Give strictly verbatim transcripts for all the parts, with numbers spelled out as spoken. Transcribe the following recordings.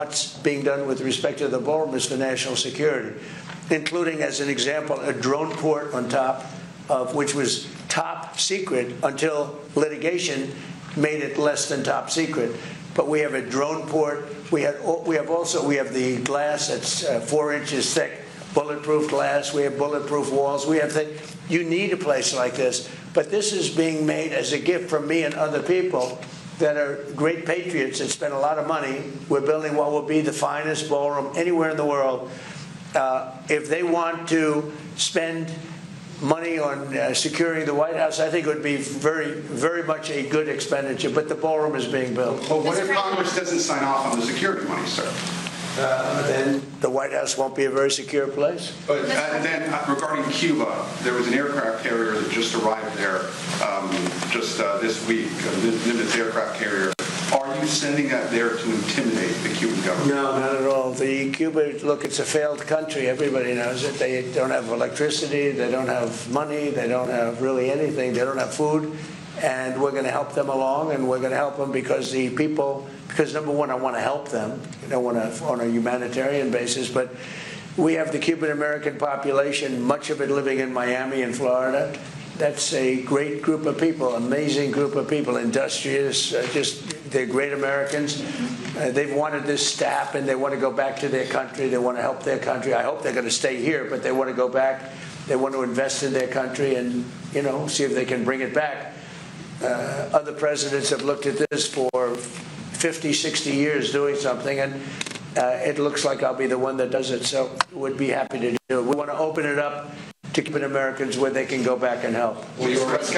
what's being done with respect to the ballroom is for national security, including, as an example, a drone port on top of which was top secret until litigation made it less than top secret. But we have a drone port. We have we have also we have the glass that's uh, four inches thick, bulletproof glass. We have bulletproof walls. We have things. You need a place like this. But this is being made as a gift from me and other people that are great patriots that spend a lot of money. We're building what will be the finest ballroom anywhere in the world. Uh, if they want to spend money on uh, securing the White House, I think it would be very, very much a good expenditure. But the ballroom is being built. Well, what if Congress doesn't sign off on the security money, sir? Uh, then the White House won't be a very secure place. But uh, then uh, regarding Cuba, there was an aircraft carrier that just arrived there um, just uh, this week, a Nimitz aircraft carrier. Are you sending that there to intimidate the Cuban government? No, not at all. The Cuba, look, it's a failed country. Everybody knows it. They don't have electricity. They don't have money. They don't have really anything. They don't have food. And we're going to help them along, and we're going to help them because the people, because number one, I want to help them. I don't want to on a humanitarian basis, but we have the Cuban American population, much of it living in Miami and Florida. That's a great group of people, amazing group of people, industrious, uh, just they're great Americans. Uh, they've wanted this to happen. They want to go back to their country. They want to help their country. I hope they're going to stay here, but they want to go back. They want to invest in their country and, you know, see if they can bring it back. Uh, other presidents have looked at this for fifty, sixty years doing something, and uh, it looks like I'll be the one that does it, so would be happy to do it. We want to open it up to Cuban Americans where they can go back and help. The C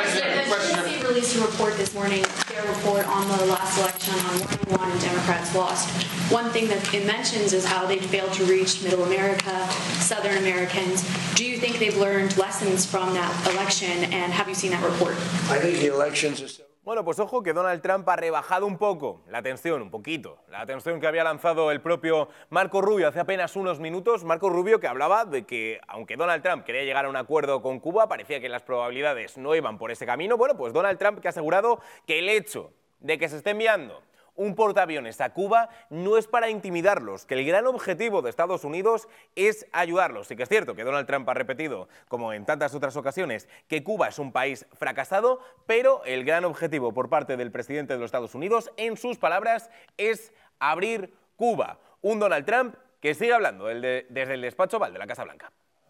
N C released a report this morning, their report on the last election on one won and Democrats lost. One thing that it mentions is how they failed to reach Middle America, Southern Americans. Do you think they've learned lessons from that election, and have you seen that report? I think the elections are so Bueno, pues ojo que Donald Trump ha rebajado un poco la tensión, un poquito, la tensión que había lanzado el propio Marco Rubio hace apenas unos minutos. Marco Rubio que hablaba de que, aunque Donald Trump quería llegar a un acuerdo con Cuba, parecía que las probabilidades no iban por ese camino. Bueno, pues Donald Trump que ha asegurado que el hecho de que se esté enviando un portaaviones a Cuba no es para intimidarlos, que el gran objetivo de Estados Unidos es ayudarlos. Sí que es cierto que Donald Trump ha repetido, como en tantas otras ocasiones, que Cuba es un país fracasado, pero el gran objetivo por parte del presidente de los Estados Unidos, en sus palabras, es abrir Cuba. Un Donald Trump que sigue hablando el de, desde el despacho Oval de la Casa Blanca.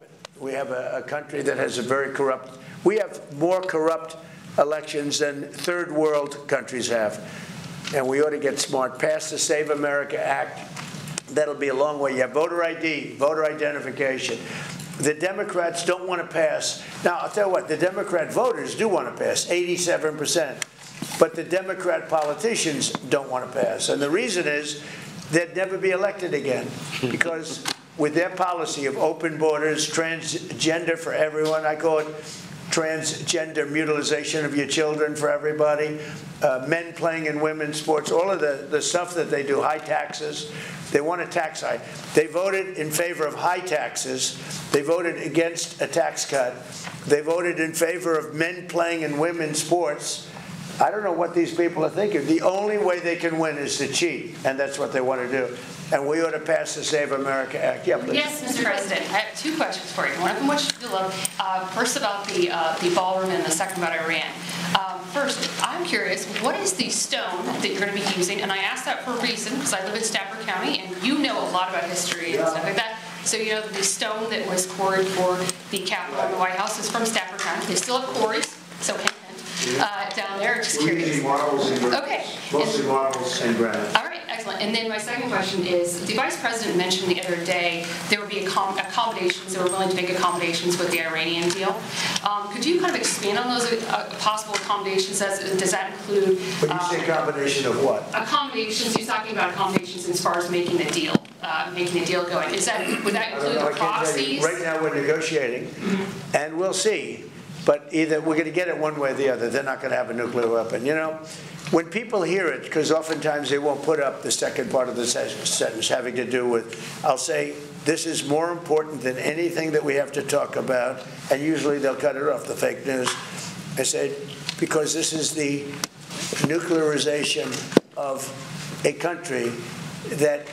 We have a, a country that has a very corrupt, we have more corrupt elections than third world countries have. And we ought to get smart. Pass the Save America Act. That'll be a long way. You have voter I D, voter identification. The Democrats don't want to pass. Now, I'll tell you what, the Democrat voters do want to pass, eighty-seven percent. But the Democrat politicians don't want to pass. And the reason is they'd never be elected again. Because with their policy of open borders, transgender for everyone, I call it transgender mutilization of your children for everybody, uh, men playing in women's sports, all of the, the stuff that they do, high taxes. They want a tax hike. They voted in favor of high taxes. They voted against a tax cut. They voted in favor of men playing in women's sports. I don't know what these people are thinking. The only way they can win is to cheat, and that's what they want to do. And we ought to pass the Save America Act. Yeah, please. Yes, Mister President. I have two questions for you. One of them, which you love. Uh, first, about the uh, the ballroom, and the second about Iran. Um, first, I'm curious, what is the stone that you're going to be using? And I ask that for a reason, because I live in Stafford County, and you know a lot about history and yeah. stuff like that. So you know the stone that was quarried for the Capitol and the White House is from Stafford County. They still have quarries, so hint, hint, uh, down there. Just curious. Okay. Mostly marbles and granite. All right. Excellent. And then my second question is, the Vice President mentioned the other day there would be accom accommodations, they were willing to make accommodations with the Iranian deal. Um, could you kind of expand on those uh, possible accommodations? Does, does that include... When you um, say combination of what? Accommodations, he's talking about accommodations as far as making a deal, uh, making a deal going. Is that, would that include the proxies? Right now we're negotiating, mm-hmm. and we'll see. But either we're going to get it one way or the other. They're not going to have a nuclear weapon. You know, when people hear it, because oftentimes they won't put up the second part of the sentence having to do with, I'll say, this is more important than anything that we have to talk about, and usually they'll cut it off, the fake news. I said, because this is the nuclearization of a country that